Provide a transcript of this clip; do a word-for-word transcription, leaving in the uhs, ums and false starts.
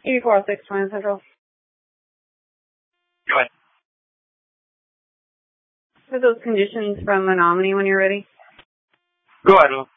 E four six Twin Central. Go ahead. For those conditions from Menominee when you're ready. Go ahead, Lou.